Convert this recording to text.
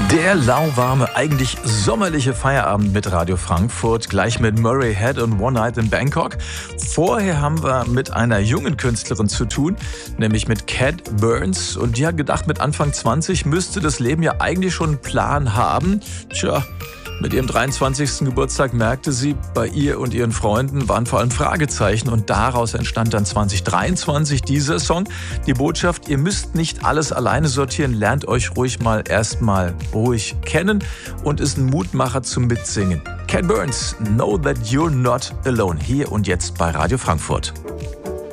Der lauwarme, eigentlich sommerliche Feierabend mit Radio Frankfurt, gleich mit Murray Head und One Night in Bangkok. Vorher haben wir mit einer jungen Künstlerin zu tun, nämlich mit Cat Burns. Und die hat gedacht, mit Anfang 20 müsste das Leben ja eigentlich schon einen Plan haben. Tja, mit ihrem 23. Geburtstag merkte sie, bei ihr und ihren Freunden waren vor allem Fragezeichen und daraus entstand dann 2023 dieser Song. Die Botschaft, ihr müsst nicht alles alleine sortieren, lernt euch ruhig mal erstmal ruhig kennen und ist ein Mutmacher zum Mitsingen. Cat Burns, Know That You're Not Alone, hier und jetzt bei Radio Frankfurt.